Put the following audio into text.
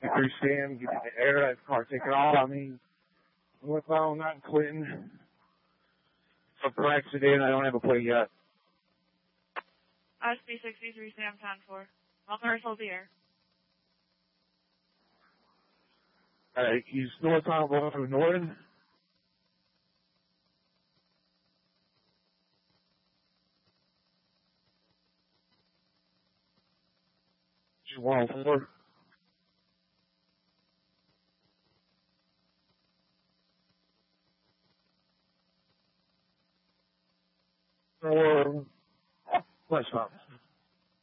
through Sam, get in the air, that car taking off. I mean, what's on that in Clinton? For accident, I don't have a play yet. SB 63 Sam 10-4. Welcome to the air. He's northbound going through Norton. She's 104. Or westbound.